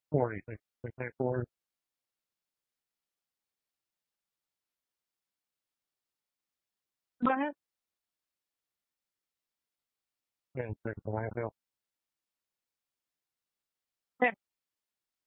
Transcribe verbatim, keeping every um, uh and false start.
forty, six, six, eight, four. Go ahead. And check the landfill.